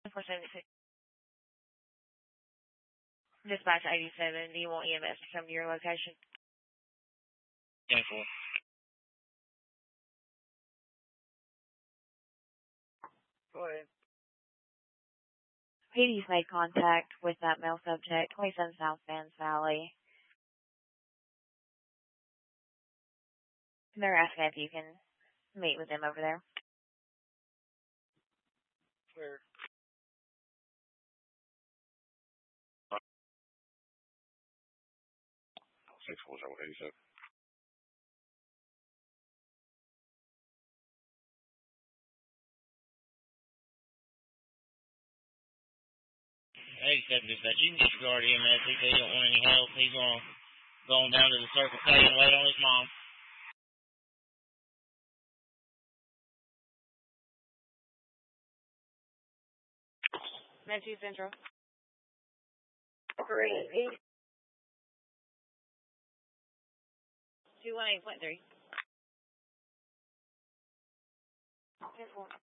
476. Dispatch 87. Do you want EMS to come to your location? 10-4. Go ahead. PD's made contact with that male subject, 27 South Vans Valley. They're asking if you can meet with them over there. Where? Six four zero 87. Dispatch. You can disregard EMS. He said he don't want any help. He's going to go on down to the Circle K and wait on his mom. Metro Central. 3. 218.3. 10-4.